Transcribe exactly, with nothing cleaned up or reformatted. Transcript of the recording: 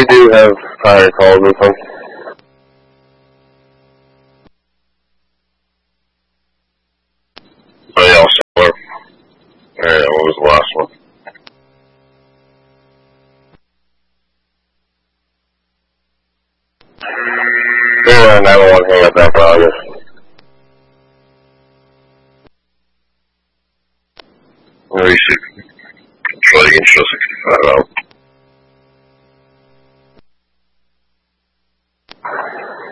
we do have prior calls with them. But yeah, similar. Yeah, what was the last one? Yeah, nine one one hang up after August. We should try to get show sixty-five out.